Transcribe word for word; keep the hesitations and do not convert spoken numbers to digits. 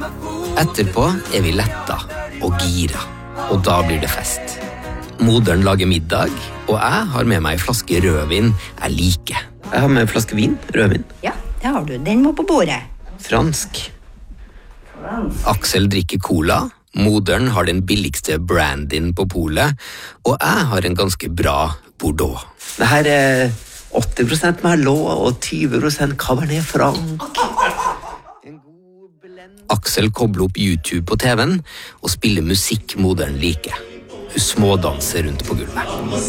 Etterpå er vi letta og gira, og da blir det fest. Moderen lager middag, og jeg har med meg en flaske rødvin jeg liker. Jeg har med en flaske vin, rødvin. Ja, det har du. Den må på bordet. Fransk. Aksel drikker cola, moderen har den billigste brandyen på polet, og jeg har en ganske bra Bordeaux. Dette er åtti prosent Merlot og tyve prosent Cabernet Franc. Aksel kobler opp YouTube på T V-en og spiller musikk moderen liker. Hun smådanser rundt på gulvet.